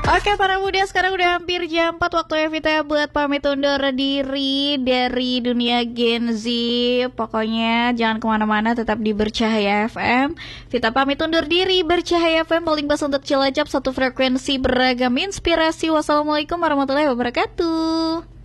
Oke para muda, sekarang udah hampir jam 4 waktu Vita buat pamit undur diri dari dunia Gen Z. Pokoknya jangan kemana-mana, tetap di Bercahaya FM. Vita pamit undur diri. Bercahaya FM paling pas untuk Cilacap, satu frekuensi beragam inspirasi. Wassalamualaikum warahmatullahi wabarakatuh.